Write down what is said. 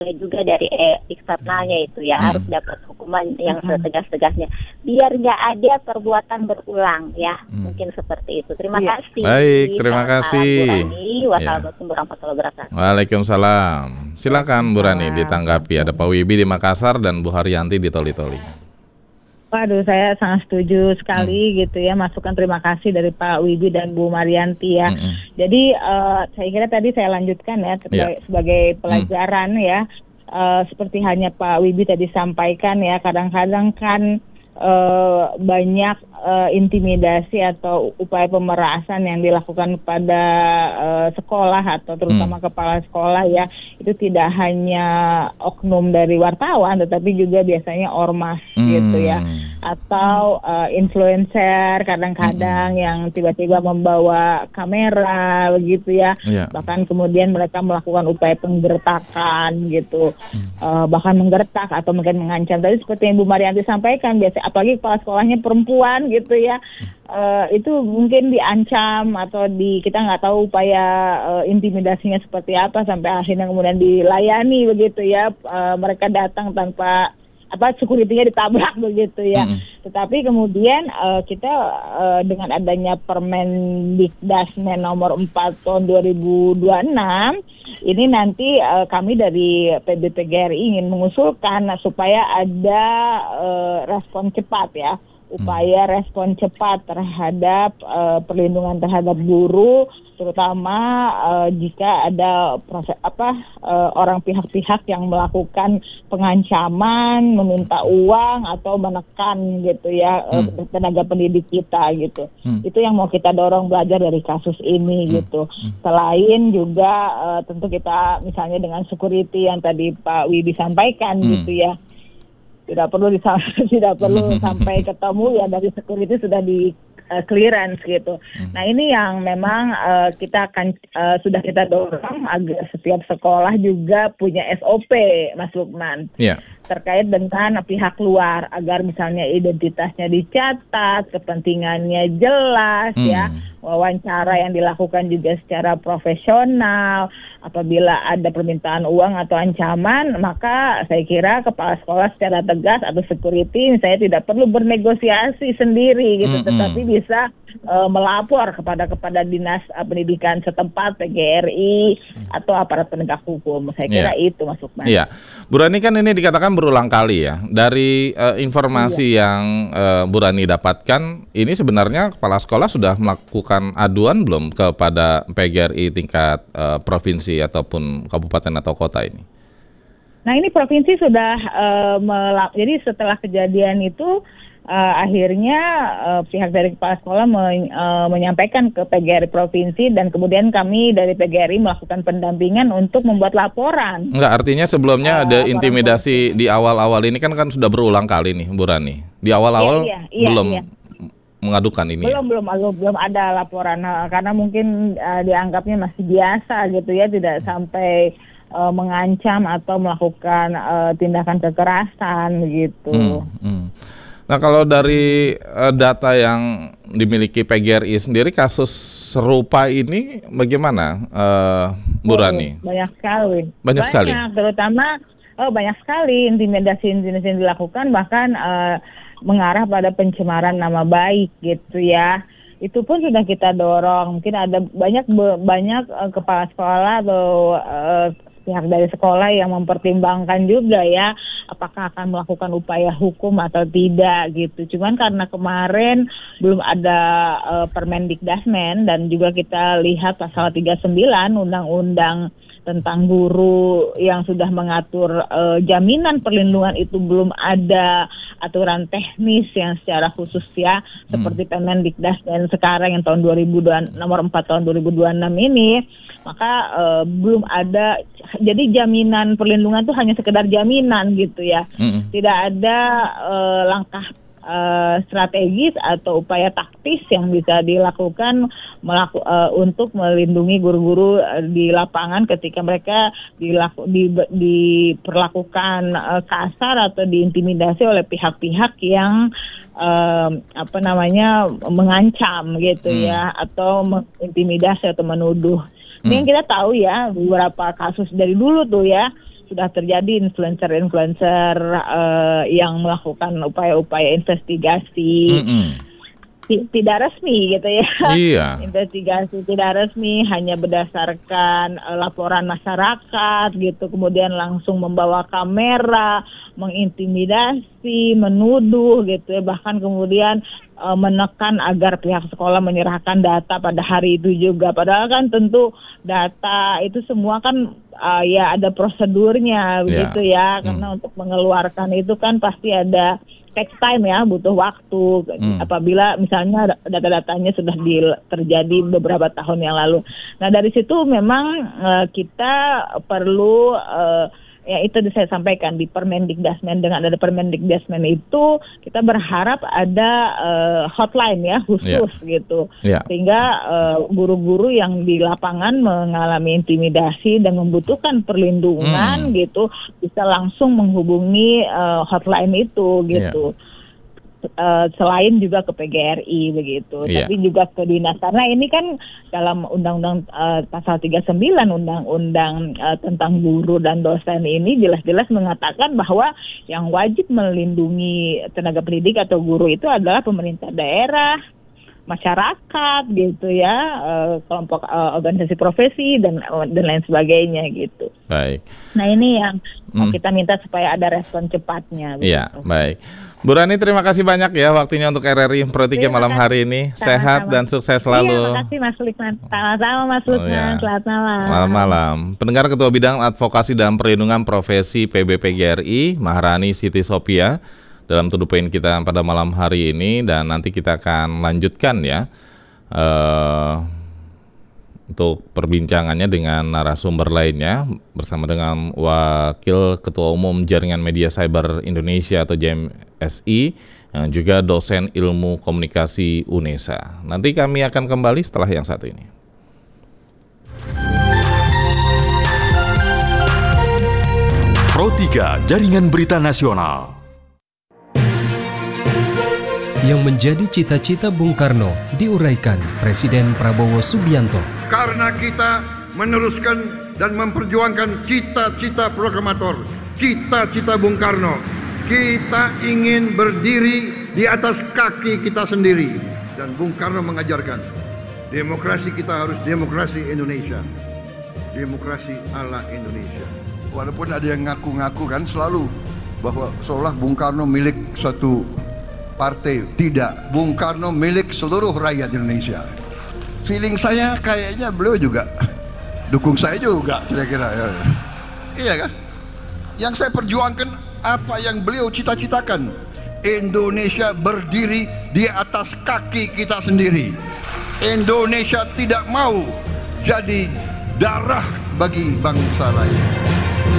juga dari eksternalnya itu ya harus dapat hukuman yang setegas-tegasnya biar nggak ada perbuatan berulang ya. Mungkin seperti itu. Terima kasih. Baik, terima kasih. Wassalamualaikum warahmatullahi wabarakatuh. Waalaikumsalam. Silakan Bu Rani ditanggapi. Ada Pak Wibi di Makassar dan Bu Haryanti di Toli-Toli. Waduh, saya sangat setuju sekali gitu ya, masukan terima kasih dari Pak Wibi dan Bu Marianti ya. Jadi saya kira tadi saya lanjutkan ya sebagai pelajaran ya, seperti hanya Pak Wibi tadi sampaikan ya, kadang-kadang kan banyak intimidasi atau upaya pemerasan yang dilakukan pada sekolah atau terutama kepala sekolah ya, itu tidak hanya oknum dari wartawan tetapi juga biasanya ormas gitu ya, atau influencer kadang-kadang yang tiba-tiba membawa kamera begitu ya, bahkan kemudian mereka melakukan upaya penggertakan gitu, bahkan menggertak atau mungkin mengancam. Tadi seperti yang Bu Marianti sampaikan, biasanya apalagi kepala sekolahnya perempuan gitu ya, itu mungkin diancam atau kita nggak tahu upaya intimidasinya seperti apa sampai akhirnya kemudian dilayani begitu ya, mereka datang tanpa security-nya ditabrak begitu ya. Tetapi kemudian kita dengan adanya Permendikdasmen nomor 4 tahun 2026 ini nanti kami dari PBPGRI ingin mengusulkan supaya ada respon cepat ya, upaya respon cepat terhadap perlindungan terhadap guru, terutama jika ada orang pihak-pihak yang melakukan pengancaman, meminta uang atau menekan gitu ya tenaga pendidik kita gitu. Itu yang mau kita dorong belajar dari kasus ini gitu. Selain juga tentu kita misalnya dengan security yang tadi Pak Wibi sampaikan gitu ya. Tidak perlu sampai ketemu ya, dari security sudah di clearance gitu. Nah ini yang memang kita akan sudah kita dorong agar setiap sekolah juga punya SOP, Mas Lukman, terkait dengan pihak luar, agar misalnya identitasnya dicatat, kepentingannya jelas ya, wawancara yang dilakukan juga secara profesional. Apabila ada permintaan uang atau ancaman, maka saya kira kepala sekolah secara tegas atau security misalnya tidak perlu bernegosiasi sendiri gitu, tetapi bisa melapor kepada dinas pendidikan setempat, PGRI atau aparat penegak hukum. Saya kira itu, Mas Lukman. Iya, Bu Rani, kan ini dikatakan berulang kali ya, dari informasi yang Bu Rani dapatkan, ini sebenarnya kepala sekolah sudah melakukan aduan belum kepada PGRI tingkat provinsi ataupun kabupaten atau kota ini? Nah ini provinsi sudah jadi setelah kejadian itu akhirnya pihak dari kepala sekolah menyampaikan ke PGRI provinsi, dan kemudian kami dari PGRI melakukan pendampingan untuk membuat laporan. Enggak, artinya sebelumnya ada intimidasi di awal-awal ini kan sudah berulang kali nih Bu Rani. Di awal-awal belum mengadukan ini. Belum ada laporan karena mungkin dianggapnya masih biasa gitu ya, tidak sampai mengancam atau melakukan tindakan kekerasan gitu. Nah kalau dari data yang dimiliki PGRI sendiri, kasus serupa ini bagaimana, Bu Rani? Banyak sekali. Terutama banyak sekali intimidasi yang dilakukan, bahkan mengarah pada pencemaran nama baik gitu ya. Itu pun sudah kita dorong. Mungkin ada banyak kepala sekolah atau pihak dari sekolah yang mempertimbangkan juga ya, apakah akan melakukan upaya hukum atau tidak gitu. Cuman karena kemarin belum ada Permendikdasmen, dan juga kita lihat pasal 39 Undang-Undang tentang guru yang sudah mengatur jaminan perlindungan, itu belum ada aturan teknis yang secara khusus ya, seperti Permendikdasmen sekarang yang tahun nomor 4 tahun 2026 ini, maka belum ada. Jadi jaminan perlindungan itu hanya sekedar jaminan gitu ya, tidak ada langkah strategis atau upaya taktis yang bisa dilakukan untuk melindungi guru-guru di lapangan ketika mereka diperlakukan kasar atau diintimidasi oleh pihak-pihak yang mengancam gitu ya, atau mengintimidasi atau menuduh. Ini yang kita tahu ya, beberapa kasus dari dulu tuh ya, sudah terjadi influencer-influencer yang melakukan upaya-upaya investigasi tidak resmi gitu ya. Iya. Investigasi tidak resmi hanya berdasarkan laporan masyarakat gitu, kemudian langsung membawa kamera, mengintimidasi, menuduh gitu ya, bahkan kemudian menekan agar pihak sekolah menyerahkan data pada hari itu juga. Padahal kan tentu data itu semua kan ya ada prosedurnya begitu ya, karena untuk mengeluarkan itu kan pasti ada take time ya, butuh waktu. Apabila misalnya data-datanya sudah terjadi beberapa tahun yang lalu. Nah dari situ memang kita perlu ya itu saya sampaikan di Permendikdasmen, dengan ada Permendikdasmen itu kita berharap ada hotline ya khusus gitu, sehingga guru-guru yang di lapangan mengalami intimidasi dan membutuhkan perlindungan gitu bisa langsung menghubungi hotline itu gitu. Selain juga ke PGRI begitu, tapi juga ke dinas, karena ini kan dalam Undang-Undang pasal 39 Undang-Undang tentang guru dan dosen ini jelas-jelas mengatakan bahwa yang wajib melindungi tenaga pendidik atau guru itu adalah pemerintah daerah, masyarakat gitu ya, kelompok organisasi profesi dan lain sebagainya gitu. Baik. Nah ini yang kita minta supaya ada respon cepatnya. Iya, baik. Bu Rani, terima kasih banyak ya waktunya untuk RRI Pro 3 malam hari ini. Sehat dan sukses selalu. Iya, terima kasih Mas Lukman. Sama-sama Mas Lukman. Selamat malam. Malam. Pendengar, Ketua Bidang Advokasi dan Perlindungan Profesi PBPGRI, Maharani Siti Sophia, dalam To The Point kita pada malam hari ini, dan nanti kita akan lanjutkan ya untuk perbincangannya dengan narasumber lainnya bersama dengan Wakil Ketua Umum Jaringan Media Cyber Indonesia atau JMSI yang juga dosen ilmu komunikasi UNESA. Nanti kami akan kembali setelah yang satu ini. Pro 3 Jaringan Berita Nasional. Yang menjadi cita-cita Bung Karno diuraikan Presiden Prabowo Subianto. Karena kita meneruskan dan memperjuangkan cita-cita proklamator, cita-cita Bung Karno. Kita ingin berdiri di atas kaki kita sendiri. Dan Bung Karno mengajarkan, demokrasi kita harus demokrasi Indonesia. Demokrasi ala Indonesia. Walaupun ada yang ngaku-ngaku kan selalu bahwa seolah Bung Karno milik satu partai. Tidak, Bung Karno milik seluruh rakyat Indonesia. Feeling saya kayaknya beliau juga dukung saya juga kira-kira ya. Iya kan? Yang saya perjuangkan apa yang beliau cita-citakan. Indonesia berdiri di atas kaki kita sendiri. Indonesia tidak mau jadi darah bagi bangsa lain.